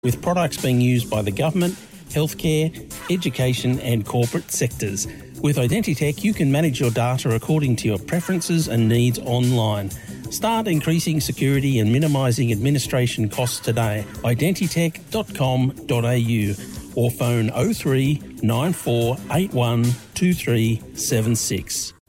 with products being used by the government, healthcare, education and corporate sectors. With Identitech, you can manage your data according to your preferences and needs online. Start increasing security and minimising administration costs today. Identitech.com.au or phone 03 9481 2376.